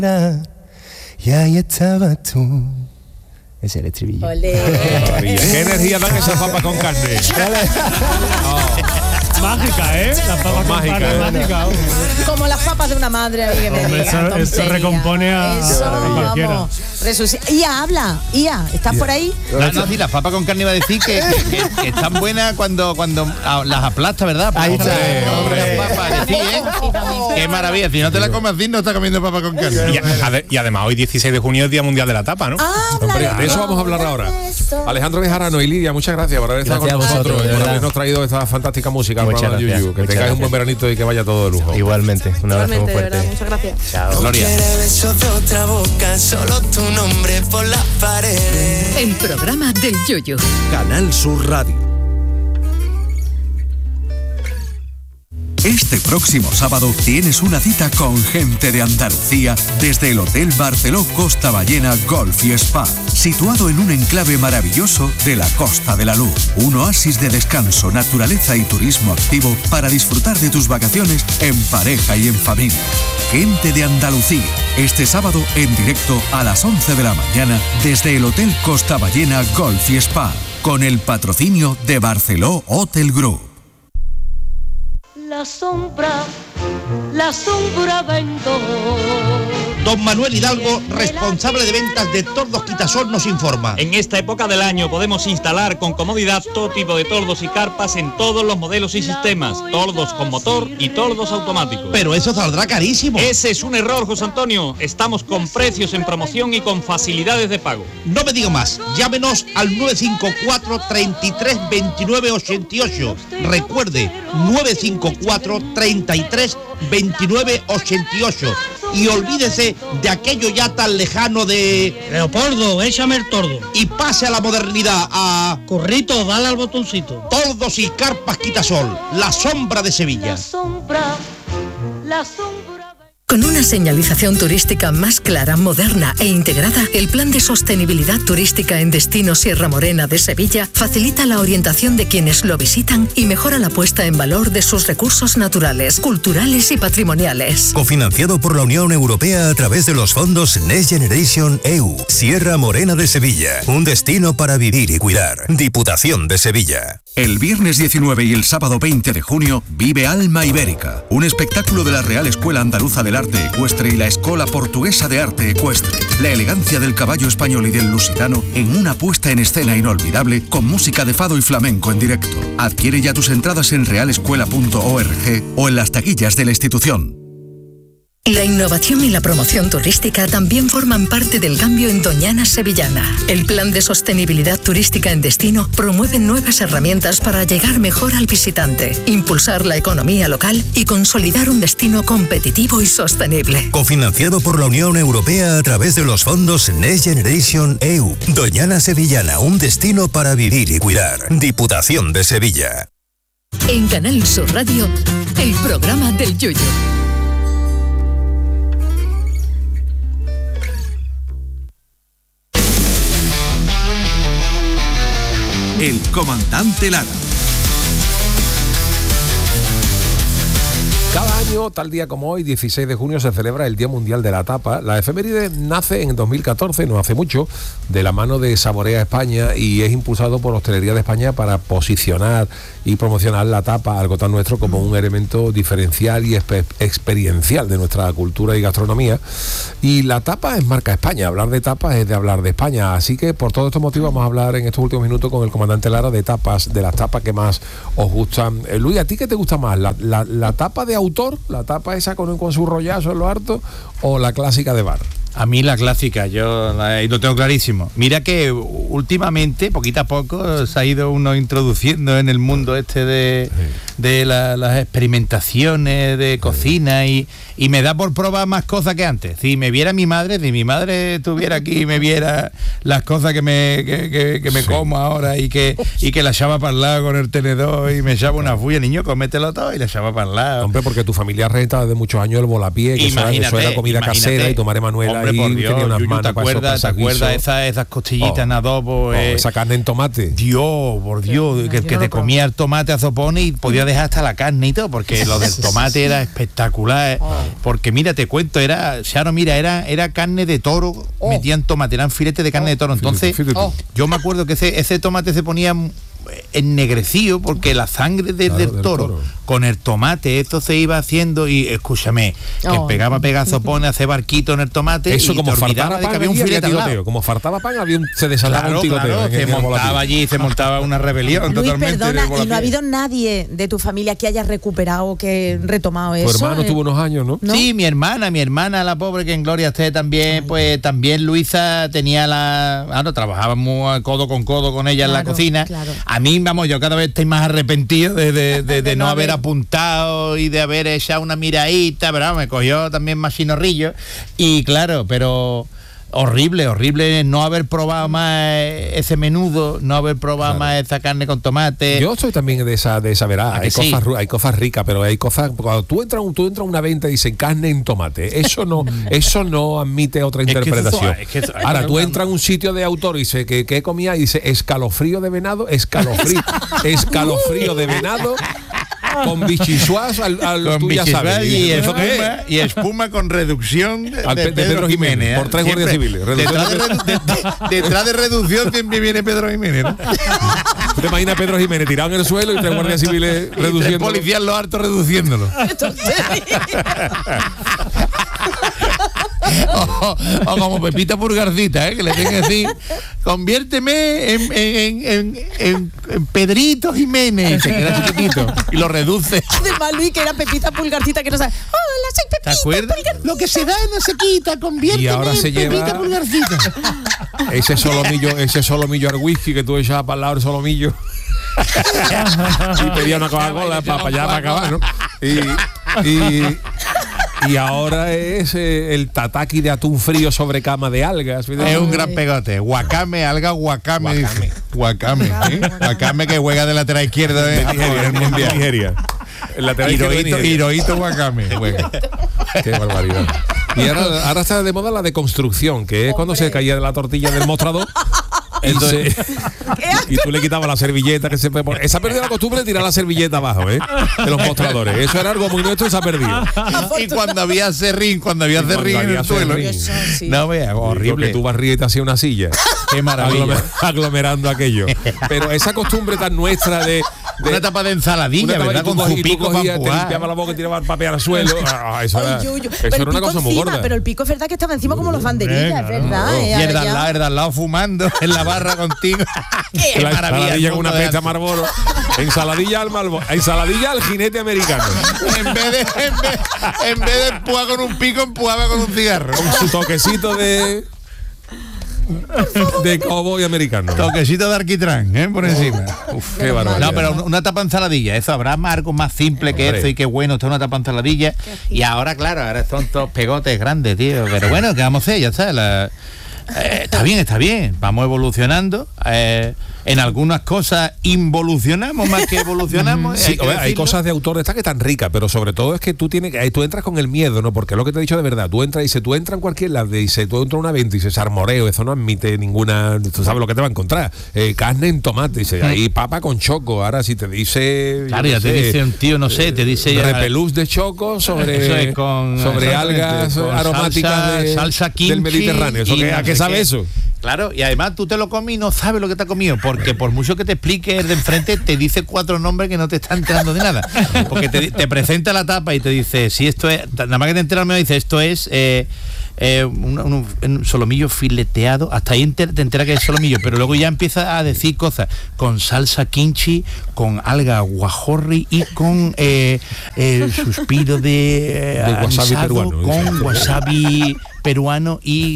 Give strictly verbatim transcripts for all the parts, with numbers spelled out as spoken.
y ahí estaba tú. Ese es el estribillo. Olé. ¿Qué energía dan esas papas con carne? Oh. Mágica, ¿eh? Las papas con Mágica, carne, ¿eh? mágica. Como las papas de una madre ahí que me Hombre, digan, eso, eso tontería. recompone a, Eso, a cualquiera. vamos. Resucita. Ia, habla. Ia, ¿estás por ahí? No, no, sí, las papas con carne iba a decir que, que, que, que están buenas cuando, cuando a- las aplasta, ¿verdad? Ahí está, Hombre, las papas, decir, ¿eh? Qué maravilla, si no te la comes así, no estás comiendo papas con carne. Y, ade- y además hoy dieciséis de junio es Día Mundial de la Tapa, ¿no? Ah, Hombre, claro. de eso vamos a hablar ahora. Alejandro Bejarano y Lidia, muchas gracias por haber estado Gracias con a nosotros vosotros, de y por verdad. habernos traído esta fantástica música. Muchas Programa gracias, Yuyu. Que muchas tengáis un gracias. buen veranito y que vaya todo de lujo. Igualmente, un abrazo muy Igualmente, de fuerte. verdad, muchas gracias. Chao. Gloria. besos de otra boca, solo tu nombre por las paredes. El programa del Yoyo. Canal Sur Radio. Este próximo sábado tienes una cita con gente de Andalucía desde el Hotel Barceló Costa Ballena Golf y Spa, situado en un enclave maravilloso de la Costa de la Luz. Un oasis de descanso, naturaleza y turismo activo para disfrutar de tus vacaciones en pareja y en familia. Gente de Andalucía, este sábado en directo a las once de la mañana desde el Hotel Costa Ballena Golf y Spa, con el patrocinio de Barceló Hotel Group. La sombra, la sombra vendó. Don Manuel Hidalgo, responsable de ventas de Tordos Quitasol, nos informa. En esta época del año podemos instalar con comodidad todo tipo de tordos y carpas en todos los modelos y sistemas, tordos con motor y tordos automáticos. Pero eso saldrá carísimo. Ese es un error, José Antonio. Estamos con precios en promoción y con facilidades de pago. No me diga más, llámenos al nueve cinco cuatro, treinta y tres, veintinueve, ochenta y ocho. Recuerde, nueve cinco cuatro, treinta y tres, veintinueve, ochenta y ocho. Y olvídese de aquello ya tan lejano de... Leopoldo, échame el tordo. Y pase a la modernidad, a... Corrito, dale al botoncito. Tordos y carpas Quitasol, la sombra de Sevilla. La sombra, la sombra. Con una señalización turística más clara, moderna e integrada, el Plan de Sostenibilidad Turística en Destino Sierra Morena de Sevilla facilita la orientación de quienes lo visitan y mejora la puesta en valor de sus recursos naturales, culturales y patrimoniales. Cofinanciado por la Unión Europea a través de los fondos Next Generation E U. Sierra Morena de Sevilla, un destino para vivir y cuidar. Diputación de Sevilla. El viernes diecinueve y el sábado veinte de junio vive Alma Ibérica, un espectáculo de la Real Escuela Andaluza del Arte Ecuestre y la Escola Portuguesa de Arte Ecuestre. La elegancia del caballo español y del lusitano en una puesta en escena inolvidable con música de fado y flamenco en directo. Adquiere ya tus entradas en real escuela punto org o en las taquillas de la institución. La innovación y la promoción turística también forman parte del cambio en Doñana Sevillana. El Plan de Sostenibilidad Turística en Destino promueve nuevas herramientas para llegar mejor al visitante, impulsar la economía local y consolidar un destino competitivo y sostenible. Cofinanciado por la Unión Europea a través de los fondos Next Generation E U. Doñana Sevillana, un destino para vivir y cuidar. Diputación de Sevilla. En Canal Sur Radio, el programa del Yoyo. El comandante Lara. Cada año, tal día como hoy, dieciséis de junio, se celebra el Día Mundial de la Tapa. La efeméride nace en dos mil catorce, no hace mucho, de la mano de Saborea España y es impulsado por Hostelería de España para posicionar y promocionar la tapa, algo tan nuestro como un elemento diferencial y espe- experiencial de nuestra cultura y gastronomía. Y la tapa es marca España, hablar de tapas es de hablar de España, así que por todos estos motivos vamos a hablar en estos últimos minutos con el comandante Lara de tapas, de las tapas que más os gustan. Eh, Luis, ¿a ti qué te gusta más? ¿La, la, la tapa de autor, la tapa esa con, con su rollazo en lo harto, o la clásica de bar? A mí la clásica, yo la, lo tengo clarísimo. Mira que últimamente, poquito a poco, se ha ido uno introduciendo en el mundo este de, de la, las experimentaciones de cocina y, y me da por probar más cosas que antes. Si me viera mi madre, si mi madre estuviera aquí y me viera las cosas que me, que, que, que me sí. como ahora y que, y que la echaba para el lado con el tenedor y me echaba una fulla, niño, cómetelo todo y la echaba para el lado. Hombre, porque tu familia renta desde muchos años el volapié, que eso era, eso era comida casera y tomar Emanuela. ahí por Dios, tenía unas Yuyu, manos ¿te para acuerdas, esos ¿te acuerdas guisos? esas, esas costillitas Oh. en adobo? Oh, eh, esa carne en tomate. Dios, por Dios, que, que te comía el tomate a zopones y podía dejar hasta la carne y todo, porque lo del tomate era espectacular. Porque mira, te cuento, era, Charo, mira, era, era carne de toro, metían tomate, eran filetes de carne de toro. Entonces, Fíjate, fíjate. yo me acuerdo que ese, ese tomate se ponía ennegrecido porque la sangre de- Claro, del, del toro, toro. con el tomate, esto se iba haciendo y escúchame, que Oh. pegaba pegazo, pone hacer barquito en el tomate. Eso y como te olvidaba faltaba de que pan, había un había filete al lado. tiroteo. Como faltaba pan, había un, se desataba Claro, un tiroteo. claro, en- se en el montaba volapié. allí, se montaba una rebelión Luis, totalmente. perdona, de ¿y no volapié. ha habido nadie de tu familia que haya recuperado, que retomado Tu eso? hermano Eh, tuvo unos años, ¿no? ¿no? Sí, mi hermana, mi hermana, la pobre, que en gloria esté también, pues también Luisa tenía la... Ah, no, trabajábamos codo con codo con ella en la Claro, cocina. claro. A mí, vamos, yo cada vez estoy más arrepentido de, de- de- de no no haber haber- apuntado y de haber echado una miradita, pero vamos, me cogió también más chinorrillo. Y claro, pero... Horrible, horrible no haber probado más ese menudo, no haber probado Claro. más esa carne con tomate. Yo soy también de esa de esa verá. ¿A que Hay sí? cosas ru- hay cosas ricas, pero hay cosas cuando tú entras tú entras a una venta y dicen carne en tomate. Eso no eso no admite otra Es que eso- interpretación. es que eso- Ahora tú entras a un sitio de autor y dice que qué comía y dice escalofrío de venado, escalofrío, escalofrío de venado con bichisuas al, al Con tú ya bichisuas sabes. y, dices, ¿eso qué es? espuma, y espuma con reducción de, Al de Pe- de Pedro Jiménez, por tres guardias Siempre civiles, reducción Detrás de, de- redu- de- detrás de reducción siempre viene Pedro Jiménez, ¿no? ¿Tú te imaginas a Pedro Jiménez tirado en el suelo y tres guardias civiles Y tres reduciendo? policías en lo harto reduciéndolo. o, o como Pepita Purgarcita, ¿eh? Que le tenga que decir, conviérteme en, en, en, en- en Pedrito Jiménez. Y se queda chiquitito y lo reduce. Además, Luis, que era Pepita Pulgarcita, que no sabe. Hola, soy ¿Te Pepita acuerdas? Pulgarcita. Lo que se da no se quita, conviérteme Y ahora se en Pepita lleva- Pulgarcita. Ese solomillo, ese solomillo al whisky que tú echabas para el lado del solomillo. Y pedía una Coca-Cola para allá para acabar, ¿no? Y, y, y ahora es eh, el tataki de atún frío sobre cama de algas. Es un gran pegote. Guacame, alga guacame, dice. Guacame. ¿eh? Guacame que juega de lateral izquierdo de, De Nigeria, el mundial. Nigeria. El lateral izquierdo de Hirohito, Nigeria. Hirohito Guacame juega. Qué barbaridad. Y ahora, ahora está de moda la deconstrucción, que es cuando se caía de la tortilla del mostrador. Y, se- y tú le quitabas la servilleta que se pone. Esa ha perdido la costumbre de tirar la servilleta abajo, ¿eh? De los mostradores. Eso era algo muy nuestro y se ha perdido. Y cuando había serrín, cuando había Y cuando serrín en había el suelo. serrín. Eso, sí. No veas, horrible. Que tú barrías y te hacía una silla. Qué maravilla. Aglomer- aglomerando aquello. Pero esa costumbre tan nuestra de. de Una tapa de ensaladilla, una tapa- ¿verdad? y tú Con cogías- su y tú pico para cogías, te empujar. limpiaba la boca y tiraba el papel al suelo. Ah, eso era, Ay, yo, yo. eso Pero era el una pico cosa muy encima, gorda. pero el pico es verdad que estaba encima como los banderillas, es verdad. eh, Y el de ya- al lado, el de al lado fumando en la barra contigo. Qué La maravilla, ensaladilla el con una mundo de pesta antes. Marlboro. Ensaladilla al Marlboro. Ensaladilla al jinete americano. En vez de, en vez, en vez de empujar con un pico, empujaba con un cigarro. Con su toquecito de. de cowboy americano. Toquecito de alquitrán, ¿eh? Por encima. Uf, qué barbaridad. No, pero una- una tapa ensaladilla, eso habrá más- algo más simple que Hombre. eso y qué bueno, esto es una tapa ensaladilla. Y ahora, claro, ahora son todos pegotes grandes, tío. Pero bueno, ¿qué vamos a hacer? Ya está. la- eh, está bien, está bien. Vamos evolucionando. eh, en algunas cosas involucionamos más que evolucionamos. Sí, hay que a ver, hay decirlo. cosas de autor de esta que están ricas, pero sobre todo es que tú tienes que tú entras con el miedo, ¿no? Porque es lo que te he dicho de verdad, tú entras y dice, tú entras en cualquier lado, dice, tú entras a una venta y dices armoreo, eso no admite ninguna, tú sabes lo que te va a encontrar. Eh, carne en tomate, dice, ahí papa con choco. Ahora si te dice, Claro, yo ya qué te sé, dice un tío, no sé, te dice ya- repelús de choco sobre Eso es con- sobre exactamente, algas con aromáticas salsa- de- salsa del kimchi Mediterráneo. ¿Eso y qué- no ¿A qué sé sabe qué. eso? Claro, y además tú te lo comes y no sabes lo que te has comido, porque por mucho que te explique el de enfrente, te dice cuatro nombres que no te están enterando de nada. Porque te, te presenta la tapa y te dice, si esto es, nada más que te enteras, me dice, esto es eh, eh, un, un- un solomillo fileteado, hasta ahí enter- te enteras que es solomillo, pero luego ya empieza a decir cosas con salsa kimchi, con alga guajorri y con eh, el suspiro de, eh, De wasabi anisado, peruano, con dice. wasabi peruano y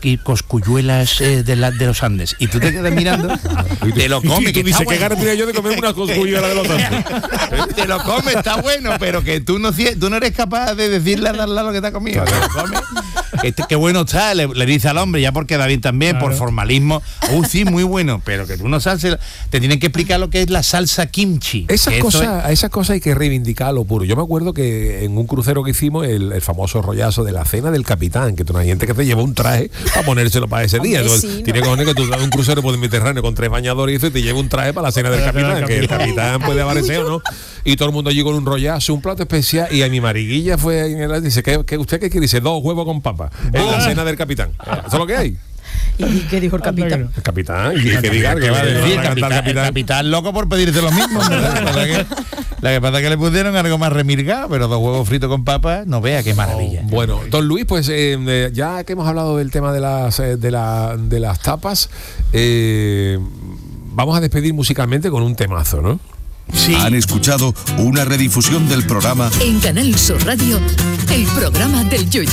cosculluelas eh, de, la, de los Andes. Y tú te quedas mirando, te lo comes. Y tú dices, ¿qué ganas tenía yo de comer una cosculluela de los Andes? Te lo comes, está bueno, pero que tú no, tú no eres capaz de decirle a Darla lo que te ha comido. Te lo comes. Este, qué bueno está, le, le dice al hombre, ya porque David también, claro, por formalismo, uy, sí, muy bueno, pero que tú no sabes, te tienen que explicar lo que es la salsa kimchi. Esas cosas, es... esas cosas hay que reivindicarlo puro. Yo me acuerdo que en un crucero que hicimos, el, el famoso rollazo de la cena del capitán, que tú no hay gente que te lleva un traje para ponérselo para ese día. Hombre, sí, tiene ¿no? cojones que tú das un crucero por el Mediterráneo con tres bañadores y eso y te lleva un traje para la cena del capitán, que el capitán puede aparecer o no. Y todo el mundo allí con un rollazo, un plato especial, y a mi mariguilla fue en el, dice, ¿qué, qué, ¿usted qué quiere? Dice, dos huevos con papa. En la cena del capitán. Eso es lo que hay. ¿Y qué dijo el capitán? El capitán, y que diga que va a decir el capitán, capitán. El capitán loco por pedirte lo mismo. La que, la que pasa es que le pusieron algo más remirgado, pero dos huevos fritos con papas, no vea qué maravilla. Oh, bueno, don Luis, pues eh, ya que hemos hablado del tema de las de, la, de las tapas, eh, vamos a despedir musicalmente con un temazo, ¿no? Sí. Han escuchado una redifusión del programa en Canal Sur Radio, el programa del Yoyo.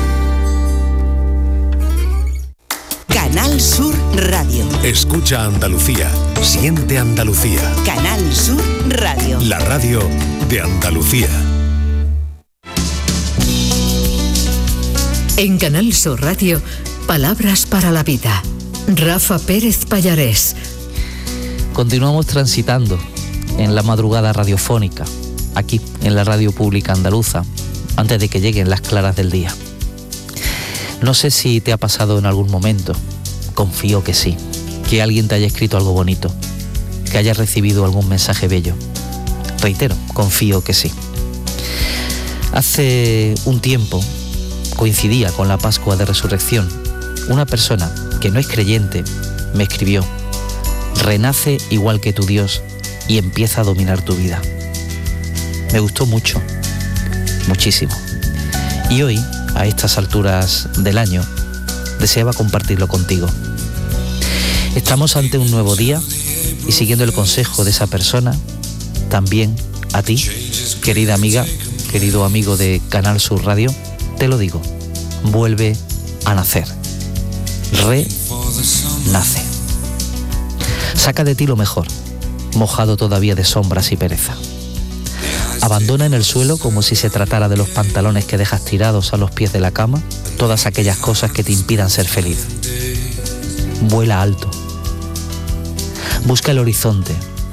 Canal Sur Radio. Escucha Andalucía, siente Andalucía. Canal Sur Radio. La radio de Andalucía. En Canal Sur Radio, palabras para la vida. Rafa Pérez Pallarés. Continuamos transitando en la madrugada radiofónica, aquí en la radio pública andaluza, antes de que lleguen las claras del día. No sé si te ha pasado en algún momento, confío que sí, que alguien te haya escrito algo bonito, que hayas recibido algún mensaje bello. Reitero, confío que sí. Hace un tiempo, coincidía con la Pascua de Resurrección, una persona que no es creyente me escribió: renace igual que tu Dios y empieza a dominar tu vida. Me gustó mucho, muchísimo. Y hoy, a estas alturas del año, deseaba compartirlo contigo. Estamos ante un nuevo día y siguiendo el consejo de esa persona, también a ti, querida amiga, querido amigo de Canal Sur Radio, te lo digo, vuelve a nacer. Renace. Saca de ti lo mejor, mojado todavía de sombras y pereza. Abandona en el suelo, como si se tratara de los pantalones que dejas tirados a los pies de la cama, todas aquellas cosas que te impidan ser feliz. Vuela alto. Busca el horizonte.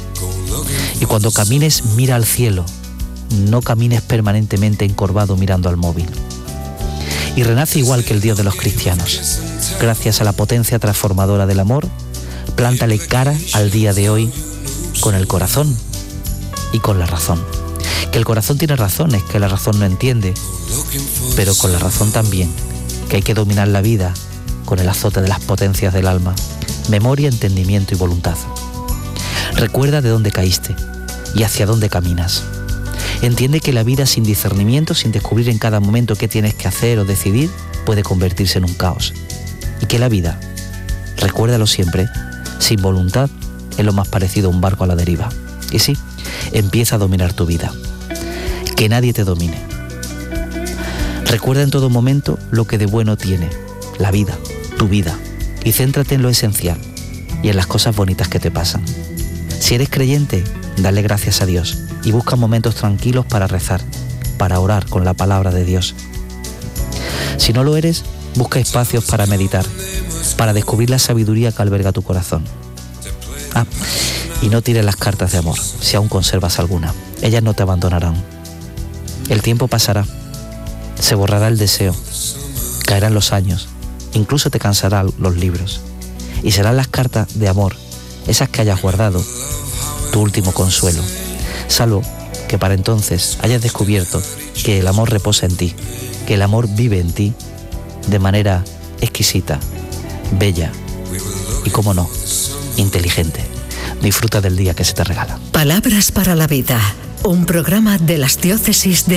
Y cuando camines, mira al cielo. No camines permanentemente encorvado mirando al móvil. Y renace igual que el Dios de los cristianos. Gracias a la potencia transformadora del amor, plántale cara al día de hoy con el corazón y con la razón. Que el corazón tiene razones que la razón no entiende, pero con la razón también, que hay que dominar la vida con el azote de las potencias del alma, memoria, entendimiento y voluntad. Recuerda de dónde caíste y hacia dónde caminas. Entiende que la vida sin discernimiento, sin descubrir en cada momento qué tienes que hacer o decidir, puede convertirse en un caos. Y que la vida, recuérdalo siempre, sin voluntad es lo más parecido a un barco a la deriva. Y sí, empieza a dominar tu vida. Que nadie te domine. Recuerda en todo momento lo que de bueno tiene, la vida, tu vida, y céntrate en lo esencial y en las cosas bonitas que te pasan. Si eres creyente, dale gracias a Dios y busca momentos tranquilos para rezar, para orar con la palabra de Dios. Si no lo eres, busca espacios para meditar, para descubrir la sabiduría que alberga tu corazón. Ah, y no tires las cartas de amor, si aún conservas alguna. Ellas no te abandonarán. El tiempo pasará, se borrará el deseo, caerán los años, incluso te cansarán los libros. Y serán las cartas de amor, esas que hayas guardado, tu último consuelo. Salvo que para entonces hayas descubierto que el amor reposa en ti, que el amor vive en ti de manera exquisita, bella y, cómo no, inteligente. Disfruta del día que se te regala. Palabras para la vida, un programa de las diócesis de